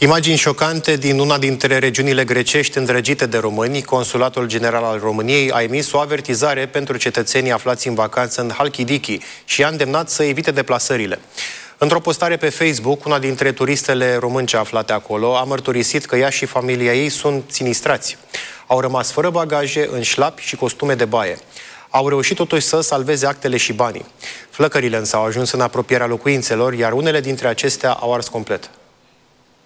Imagini șocante din una dintre regiunile grecești îndrăgite de români. Consulatul General al României a emis o avertizare pentru cetățenii aflați în vacanță în Halkidiki și i-a îndemnat să evite deplasările. Într-o postare pe Facebook, una dintre turistele românce aflate acolo a mărturisit că ea și familia ei sunt sinistrați. Au rămas fără bagaje, în șlapi și costume de baie. Au reușit totuși să salveze actele și banii. Flăcările însă au ajuns în apropierea locuințelor, iar unele dintre acestea au ars complet.